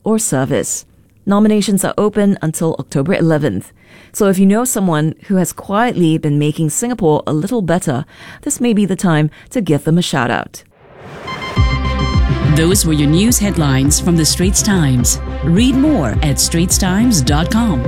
or service. Nominations are open until October 11th. So if you know someone who has quietly been making Singapore a little better, this may be the time to give them a shout out. Those were your news headlines from the Straits Times. Read more at straitstimes.com.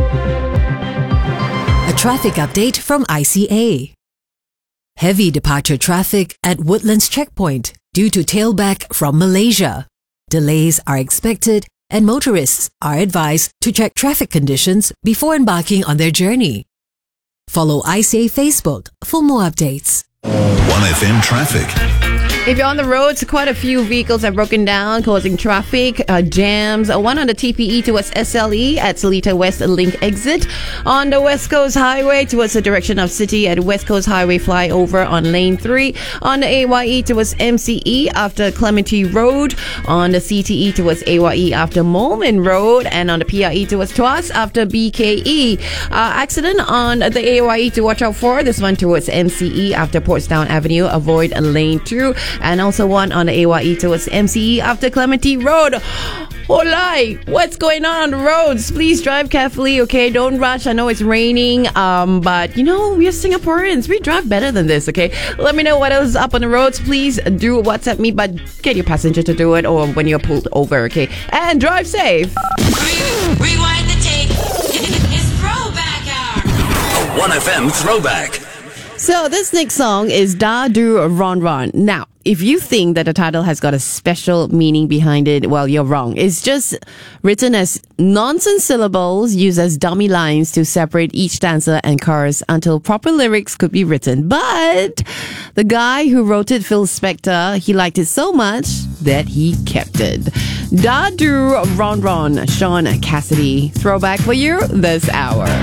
A traffic update from ICA. Heavy departure traffic at Woodlands Checkpoint due to tailback from Malaysia. Delays are expected and motorists are advised to check traffic conditions before embarking on their journey. Follow ICA Facebook for more updates. 1FM traffic. If you're on the roads, quite a few vehicles have broken down, causing traffic jams. One on the TPE towards SLE at Seletar West Link exit. On the West Coast Highway towards the direction of City at West Coast Highway flyover on Lane 3. On the AYE towards MCE after Clementi Road. On the CTE towards AYE after Molman Road. And on the PRE towards Tuas after BKE. Accident on the AYE to watch out for. This one towards MCE after Portsdown Avenue. Avoid Lane 2. And also one on the AYE towards MCE after Clementi Road. Olai, what's going on the roads? Please drive carefully, okay? Don't rush. I know it's raining, but you know, we're Singaporeans. We drive better than this, okay? Let me know what else is up on the roads. Please do WhatsApp me, but get your passenger to do it or when you're pulled over, okay? And drive safe. Rewind the tape. It's throwback hour. A 1FM throwback. So this next song is Da Du Ron Ron. Now, if you think that the title has got a special meaning behind it, well, you're wrong. It's just written as nonsense syllables used as dummy lines to separate each stanza and chorus until proper lyrics could be written. But the guy who wrote it, Phil Spector, he liked it so much that he kept it. Da Du Ron Ron, Sean Cassidy. Throwback for you this hour.